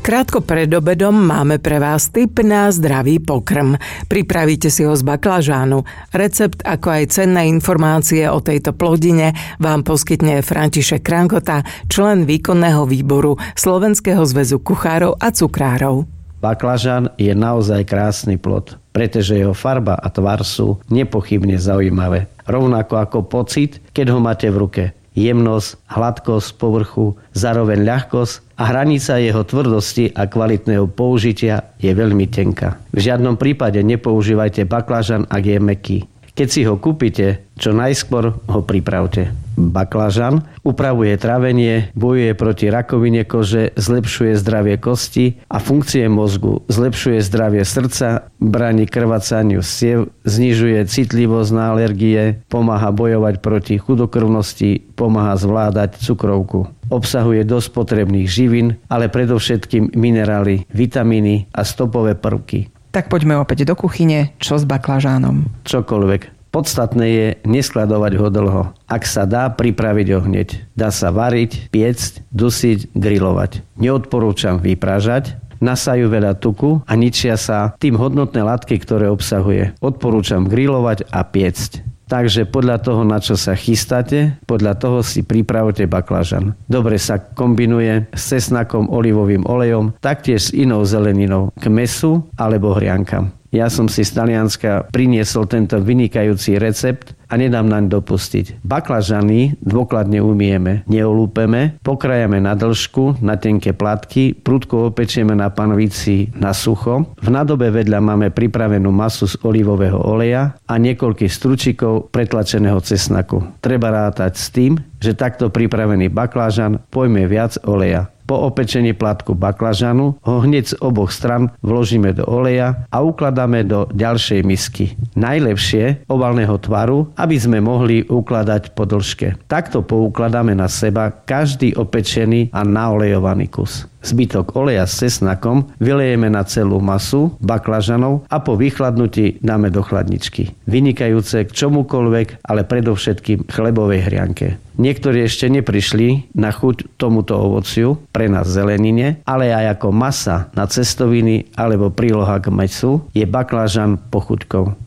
Krátko pred obedom máme pre vás tip na zdravý pokrm. Pripravíte si ho z baklažánu. Recept ako aj cenné informácie o tejto plodine vám poskytne František Krankota, člen výkonného výboru Slovenského zväzu kuchárov a cukrárov. Baklažán je naozaj krásny plod, pretože jeho farba a tvar sú nepochybne zaujímavé. Rovnako ako pocit, keď ho máte v ruke. Jemnosť, hladkosť povrchu, zároveň ľahkosť a hranica jeho tvrdosti a kvalitného použitia je veľmi tenká. V žiadnom prípade nepoužívajte baklažan, ak je mäkký. Keď si ho kúpite, čo najskôr ho pripravte. Baklažan upravuje trávenie, bojuje proti rakovine kože, zlepšuje zdravie kosti a funkcie mozgu, zlepšuje zdravie srdca, bráni krvácaniu siev, znižuje citlivosť na alergie, pomáha bojovať proti chudokrvnosti, pomáha zvládať cukrovku. Obsahuje dosť potrebných živín, ale predovšetkým minerály, vitamíny a stopové prvky. Tak poďme opäť do kuchyne. Čo s baklažánom? Čokoľvek. Podstatné je neskladovať ho dlho. Ak sa dá, pripraviť ho hneď. Dá sa variť, piecť, dusiť, grilovať. Neodporúčam vypražať. Nasajú veľa tuku a ničia sa tým hodnotné látky, ktoré obsahuje. Odporúčam grilovať a piecť. Takže podľa toho, na čo sa chystáte, podľa toho si pripravte baklažan. Dobre sa kombinuje s cesnakom, olivovým olejom, taktiež s inou zeleninou, k mäsu alebo hriankam. Ja som si z Talianska priniesol tento vynikajúci recept a nedám naň dopustiť. Baklažany dôkladne umieme, neolúpeme, pokrajame na dĺžku, na tenké plátky, prudko opečieme na panvici na sucho. V nádobe vedľa máme pripravenú masu z olivového oleja a niekoľkých stručikov pretlačeného cesnaku. Treba rátať s tým, že takto pripravený baklažan pojme viac oleja. Po opečení plátku baklažanu ho hneď z oboch stran vložíme do oleja a ukladáme do ďalšej misky. Najlepšie ovalného tvaru, aby sme mohli ukladať po dĺžke. Takto poukladáme na seba každý opečený a naolejovaný kus. Zbytok oleja s cesnakom vylejeme na celú masu baklažanov a po vychladnutí dáme do chladničky. Vynikajúce k čomukoľvek, ale predovšetkým chlebovej hrianke. Niektorí ešte neprišli na chuť tomuto ovociu, pre nás zelenine, ale aj ako masa na cestoviny alebo príloha k mäsu je baklažan pochuťkou.